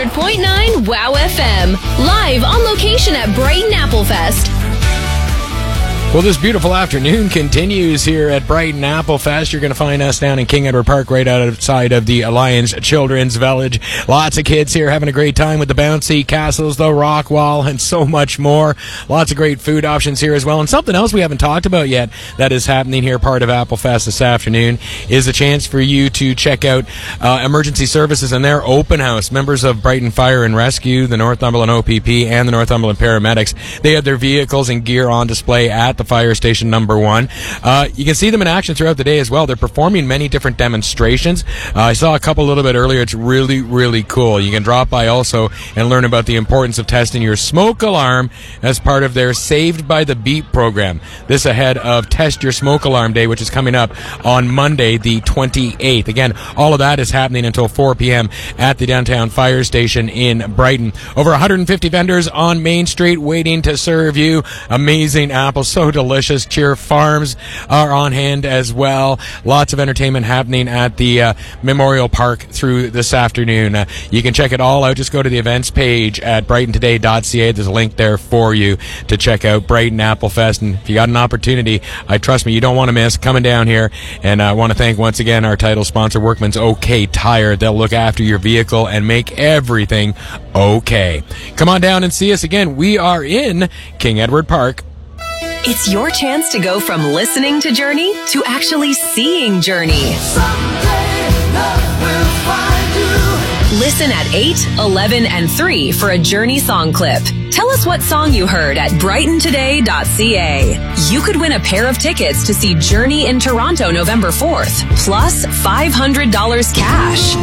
100.9 WOW FM. Live on location at Brighton Applefest. Well, this beautiful afternoon continues here at Brighton Applefest. You're going to find us down in King Edward Park, right outside of the Alliance Children's Village. Lots of kids here having a great time with the bouncy castles, the rock wall, and so much more. Lots of great food options here as well. And something else we haven't talked about yet that is happening here, part of Applefest this afternoon, is a chance for you to check out emergency services and their open house. Members of Brighton Fire and Rescue, the Northumberland OPP, and the Northumberland Paramedics, they have their vehicles and gear on display at the fire station number 1. You can see them in action throughout the day as well. They're performing many different demonstrations. I saw a couple a little bit earlier. It's really, really cool. You can drop by also and learn about the importance of testing your smoke alarm as part of their Saved by the Beep program. This ahead of Test Your Smoke Alarm Day, which is coming up on Monday, the 28th. Again, all of that is happening until 4 p.m. at the downtown fire station in Brighton. Over 150 vendors on Main Street waiting to serve you. Amazing apples, so delicious. Cheer Farms are on hand as well. Lots of entertainment happening at the Memorial Park through this afternoon. You can check it all out. Just go to the events page at brightontoday.ca. There's a link there for you to check out Brighton Applefest. And if you got an opportunity, trust me, you don't want to miss coming down here. And I want to thank once again our title sponsor, Workman's OK Tire. They'll look after your vehicle and make everything okay. Come on down and see us again. We are in King Edward Park. It's your chance to go from listening to Journey to actually seeing Journey. Listen at 8, 11, and 3 for a Journey song clip. Tell us what song you heard at brightontoday.ca. You could win a pair of tickets to see Journey in Toronto November 4th, plus $500 cash.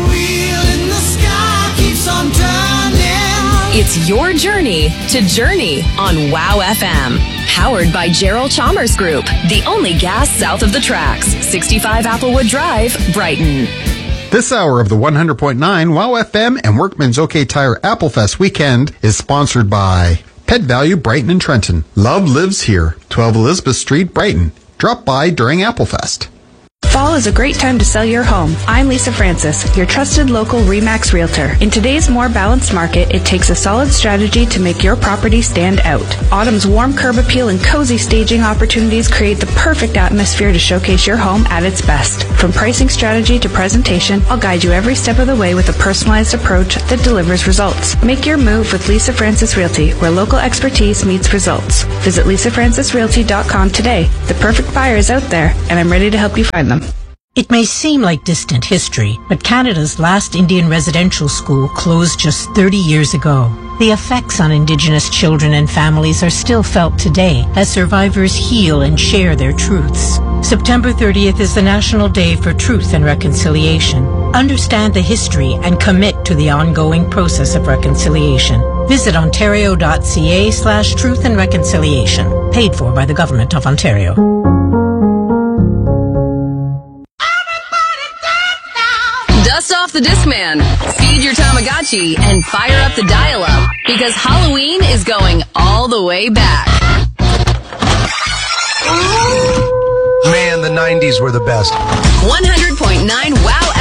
It's your journey to Journey on WOW FM. Powered by Gerald Chalmers Group, the only gas south of the tracks. 65 Applewood Drive, Brighton. This hour of the 100.9 WOW FM and Workman's OK Tire Applefest weekend is sponsored by Pet Value Brighton and Trenton. Love lives here. 12 Elizabeth Street, Brighton. Drop by during Applefest. Fall is a great time to sell your home. I'm Lisa Francis, your trusted local RE/MAX realtor. In today's more balanced market, it takes a solid strategy to make your property stand out. Autumn's warm curb appeal and cozy staging opportunities create the perfect atmosphere to showcase your home at its best. From pricing strategy to presentation, I'll guide you every step of the way with a personalized approach that delivers results. Make your move with Lisa Francis Realty, where local expertise meets results. Visit lisafrancisrealty.com today. The perfect buyer is out there, and I'm ready to help you find them. It may seem like distant history, but Canada's last Indian residential school closed just 30 years ago. The effects on Indigenous children and families are still felt today as survivors heal and share their truths. September 30th is the National Day for Truth and Reconciliation. Understand the history and commit to the ongoing process of reconciliation. Visit ontario.ca/truth and reconciliation. Paid for by the Government of Ontario. Dust off the Discman, feed your Tamagotchi, and fire up the dial-up, because Halloween is going all the way back. Man, the 90s were the best. 100.9 WOW